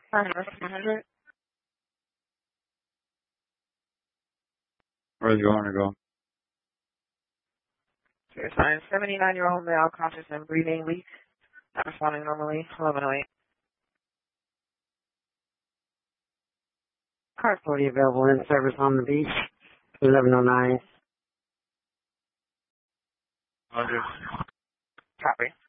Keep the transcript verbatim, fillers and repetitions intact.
one hundred. Where's you want to go? Your sign, seventy-nine-year-old male, conscious and breathing, weak, not responding normally, eleven oh eight. Car forty available in service on the beach, eleven oh nine. one hundred. Copy.